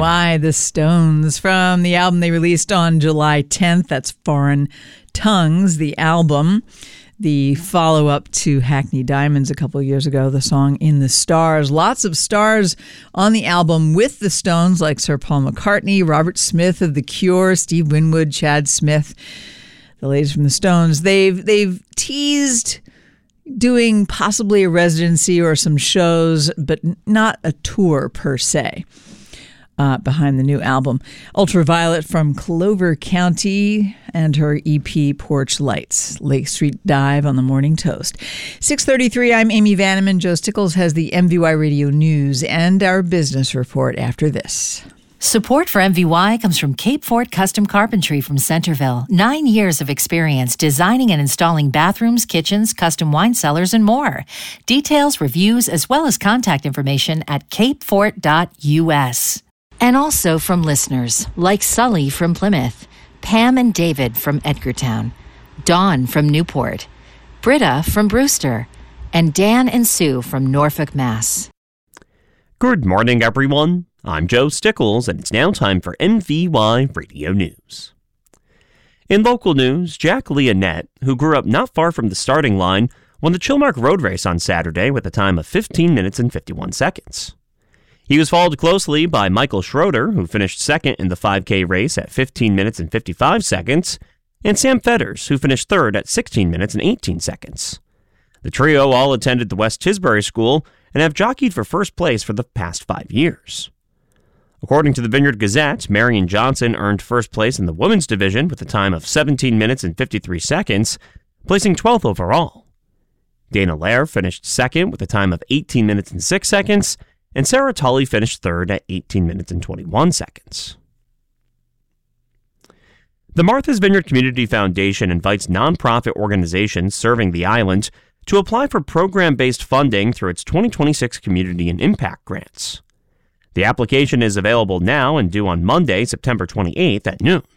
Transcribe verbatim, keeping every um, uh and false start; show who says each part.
Speaker 1: Y, The Stones, from the album they released on July tenth. That's Foreign Tongues, the album. The follow-up to Hackney Diamonds a couple of years ago, the song In the Stars. Lots of stars on the album with the Stones, like Sir Paul McCartney, Robert Smith of The Cure, Steve Winwood, Chad Smith, the ladies from the Stones. They've they've teased doing possibly a residency or some shows, but not a tour per se. Uh, behind the new album, Ultraviolet from Clover County, and her E P Porch Lights, Lake Street Dive on the Morning Toast. six thirty-three, I'm Amy Vanneman. Joe Stickles has the M V Y Radio News and our business report after this.
Speaker 2: Support for M V Y comes from Cape Fort Custom Carpentry from Centerville. Nine years of experience designing and installing bathrooms, kitchens, custom wine cellars, and more. Details, reviews, as well as contact information at cape fort dot u s. And also from listeners like Sully from Plymouth, Pam and David from Edgartown, Dawn from Newport, Britta from Brewster, and Dan and Sue from Norfolk, Mass.
Speaker 3: Good morning, everyone. I'm Joe Stickles, and it's now time for M V Y Radio News. In local news, Jack Leonette, who grew up not far from the starting line, won the Chilmark Road Race on Saturday with a time of fifteen minutes and fifty-one seconds. He was followed closely by Michael Schroeder, who finished second in the five K race at fifteen minutes and fifty-five seconds, and Sam Fetters, who finished third at sixteen minutes and eighteen seconds. The trio all attended the West Tisbury School and have jockeyed for first place for the past five years. According to the Vineyard Gazette, Marion Johnson earned first place in the women's division with a time of seventeen minutes and fifty-three seconds, placing twelfth overall. Dana Lair finished second with a time of eighteen minutes and six seconds, and Sarah Tully finished third at eighteen minutes and twenty-one seconds. The Martha's Vineyard Community Foundation invites nonprofit organizations serving the island to apply for program-based funding through its twenty twenty-six Community and Impact Grants. The application is available now and due on Monday, September twenty-eighth at noon.